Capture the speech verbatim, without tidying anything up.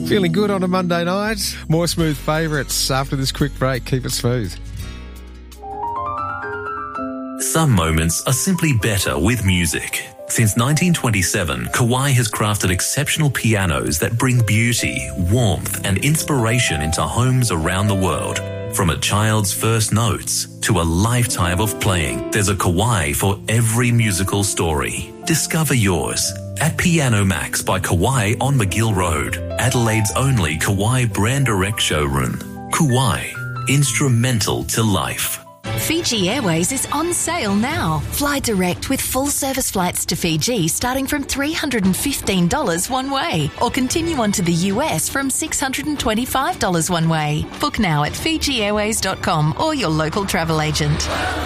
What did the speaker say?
Feeling good on a Monday night? More smooth favourites after this quick break. Keep it smooth. Some moments are simply better with music. Since nineteen twenty-seven, Kawai has crafted exceptional pianos that bring beauty, warmth and inspiration into homes around the world. From a child's first notes to a lifetime of playing, there's a Kawai for every musical story. Discover yours at Piano Max by Kawai on McGill Road, Adelaide's only Kawai brand direct showroom. Kawai, instrumental to life. Fiji Airways is on sale now. Fly direct with full service flights to Fiji starting from three hundred fifteen dollars one way, or continue on to the U S from six hundred twenty-five dollars one way. Book now at fiji airways dot com or your local travel agent.